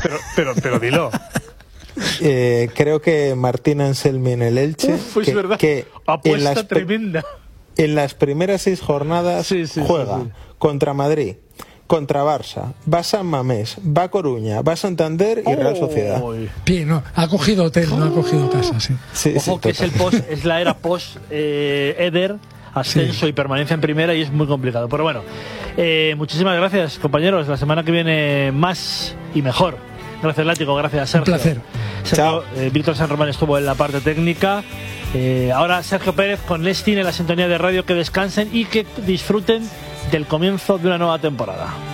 Pero dilo. Creo que Martín Anselmi en el Elche. Pues es verdad. Que apuesta tremenda. En las primeras 6 jornadas juega contra Madrid, contra Barça, va San Mamés, va Coruña, va Santander y Real Sociedad. Bien, no, ha cogido hotel, no ha cogido casa, sí. Ojo que es la era post Eder, ascenso y permanencia en primera, y es muy complicado. Pero bueno, muchísimas gracias, compañeros. La semana que viene más y mejor. Gracias, Látigo. Gracias, Sergio. Un placer. Sergio, Víctor San Román estuvo en la parte técnica. Ahora Sergio Pérez con Lestin en la sintonía de radio. Que descansen y que disfruten del comienzo de una nueva temporada.